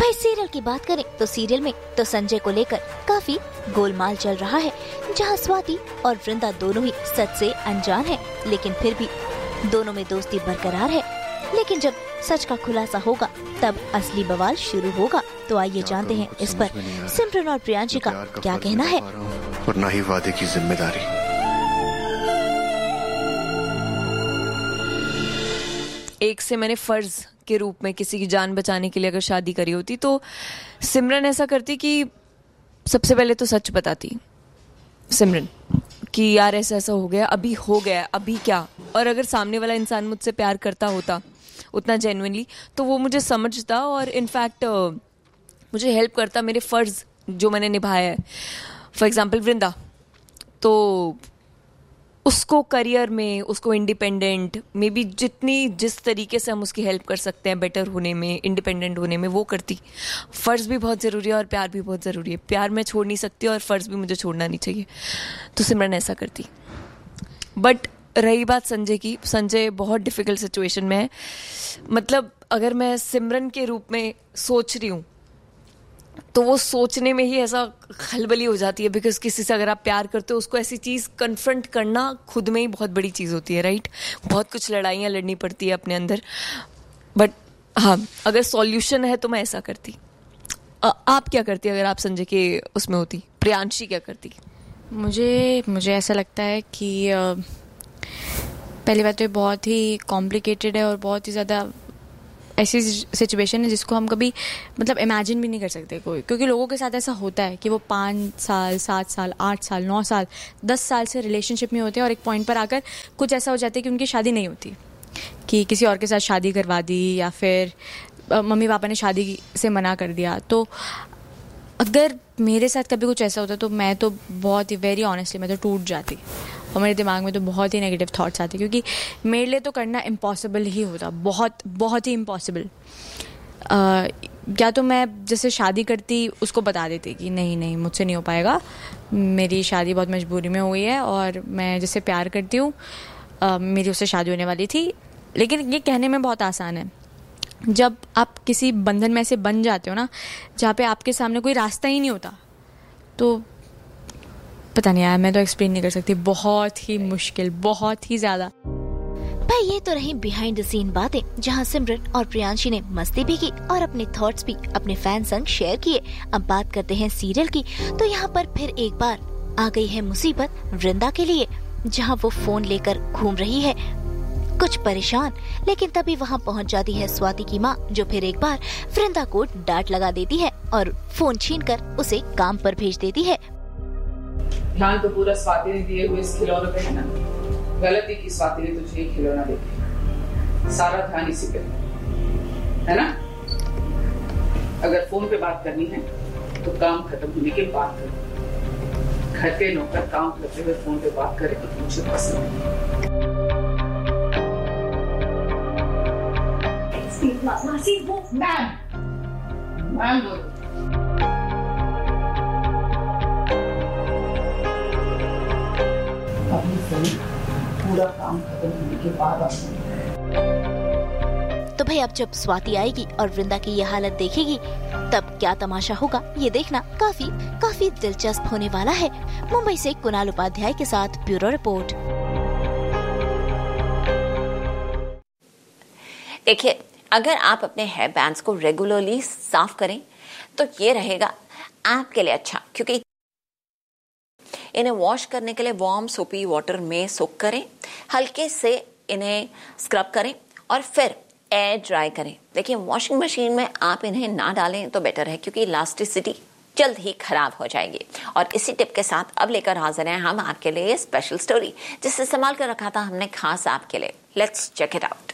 भाई सीरियल की बात करें तो सीरियल में तो संजय को लेकर काफी गोलमाल चल रहा है, जहां स्वाति और वृंदा दोनों ही सच से अनजान हैं, लेकिन फिर भी दोनों में दोस्ती बरकरार है। लेकिन जब सच का खुलासा होगा तब असली बवाल शुरू होगा। तो आइए जानते हैं इस पर सिमरन और प्रियांशी का क्या कहना है। और ना ही वादे की जिम्मेदारी। एक से मैंने फर्ज के रूप में किसी की जान बचाने के लिए अगर शादी करी होती तो सिमरन ऐसा करती कि सबसे पहले तो सच बताती सिमरन कि यार ऐसा ऐसा हो गया, अभी हो गया, अभी क्या। और अगर सामने वाला इंसान मुझसे प्यार करता होता उतना जेन्युइनली तो वो मुझे समझता और इनफैक्ट मुझे हेल्प करता मेरे फ़र्ज़ जो मैंने निभाया है। फॉर एग्ज़ाम्पल वृंदा, तो उसको करियर में, उसको इंडिपेंडेंट मे बी जिस तरीके से हम उसकी हेल्प कर सकते हैं बेटर होने में, इंडिपेंडेंट होने में, वो करती। फ़र्ज़ भी बहुत ज़रूरी है और प्यार भी बहुत ज़रूरी है। प्यार मैं छोड़ नहीं सकती और फ़र्ज़ भी मुझे छोड़ना नहीं चाहिए, तो सिमरन ऐसा करती। बट रही बात संजय की, संजय बहुत डिफ़िकल्ट सिचुएशन में है। मतलब अगर मैं सिमरन के रूप में सोच रही हूँ तो वो सोचने में ही ऐसा खलबली हो जाती है, बिकॉज किसी से अगर आप प्यार करते हो उसको ऐसी चीज़ कन्फ्रंट करना खुद में ही बहुत बड़ी चीज़ होती है, राइट। बहुत कुछ लड़ाइयाँ लड़नी पड़ती है अपने अंदर। बट हाँ, अगर सॉल्यूशन है तो मैं ऐसा करती। आप क्या करती अगर आप संजय के उसमें होती? प्रियांशी क्या करती? मुझे ऐसा लगता है कि पहली बात तो ये बहुत ही कॉम्प्लिकेटेड है और बहुत ही ज़्यादा ऐसी सिचुएशन है जिसको हम कभी मतलब इमेजिन भी नहीं कर सकते कोई, क्योंकि लोगों के साथ ऐसा होता है कि वो 5 साल 7 साल 8 साल 9 साल 10 साल से रिलेशनशिप में होते हैं और एक पॉइंट पर आकर कुछ ऐसा हो जाता है कि उनकी शादी नहीं होती, कि किसी और के साथ शादी करवा दी या फिर मम्मी पापा ने शादी से मना कर दिया। तो अगर मेरे साथ कभी कुछ ऐसा होता तो मैं तो बहुत ही वेरी ऑनेस्टली मैं तो टूट जाती और मेरे दिमाग में तो बहुत ही नेगेटिव थॉट्स आते, क्योंकि मेरे लिए तो करना इम्पॉसिबल ही होता, बहुत बहुत ही इम्पॉसिबल। या तो मैं जैसे शादी करती उसको बता देती कि नहीं मुझसे नहीं हो पाएगा, मेरी शादी बहुत मजबूरी में हुई है और मैं जिससे प्यार करती हूँ मेरी उससे शादी होने वाली थी। लेकिन ये कहने में बहुत आसान है, जब आप किसी बंधन में से बन जाते हो ना जहाँ पे आपके सामने कोई रास्ता ही नहीं होता, तो पता नहीं यार, मैं तो एक्सप्लेन नहीं कर सकती। बहुत ही मुश्किल, बहुत ही ज्यादा। भाई ये तो रही बिहाइंड द सीन बातें, जहां सिमरन और प्रियांशी ने मस्ती भी की और अपने थॉट्स भी अपने फैन संग शेयर किए। अब बात करते हैं सीरियल की, तो यहाँ पर फिर एक बार आ गई है मुसीबत वृंदा के लिए, जहाँ वो फोन लेकर घूम रही है कुछ परेशान। लेकिन तभी वहाँ पहुँच जाती है स्वाति की माँ, जो फिर एक बार वृंदा को डांट लगा देती है और फोन छीनकर उसे काम पर भेज देती है। ध्यान तो पूरा स्वाति ने दिए हुए इस खिलौने पे है ना। गलती की स्वाति ने तुझे ये खिलौना दे दिया, सारा ध्यान इसी पे है ना। अगर फोन पे बात करनी है तो काम खत्म होने के बाद करो। घर के नौकर काम करते हुए फोन पे बात करे तो मुझे पसंद नहीं। वो मैम बोलो। पूरा काम खत्म होने के बाद तो भाई अब जब स्वाति आएगी और वृंदा की ये हालत देखेगी तब क्या तमाशा होगा, ये देखना काफी दिलचस्प होने वाला है। मुंबई से कुणाल उपाध्याय के साथ ब्यूरो रिपोर्ट। देखिए, अगर आप अपने हेयर बैंड्स को रेगुलरली साफ करें तो ये रहेगा आपके लिए अच्छा, क्योंकि इन्हें वॉश करने के लिए वार्म सोपी वाटर में सोक करें, हल्के से इन्हें स्क्रब करें और फिर एयर ड्राई करें। देखिए, वॉशिंग मशीन में आप इन्हें ना डालें तो बेटर है, क्योंकि इलास्टिसिटी जल्द ही खराब हो जाएगी। और इसी टिप के साथ अब लेकर हाजिर हैं हम आपके लिए स्पेशल स्टोरी, जिसे संभाल कर रखा था हमने खास आपके लिए। Let's check it out.